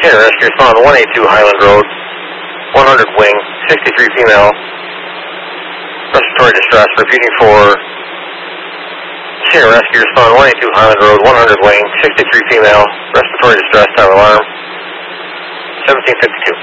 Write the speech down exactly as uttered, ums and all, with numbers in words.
Senior Rescue, respond one eighty-two Highland Road, one hundred wing, sixty-three female, respiratory distress, repeating for Senior Rescue, respond one eighty-two Highland Road, one hundred wing, sixty-three female, respiratory distress, tower alarm, seventeen fifty-two.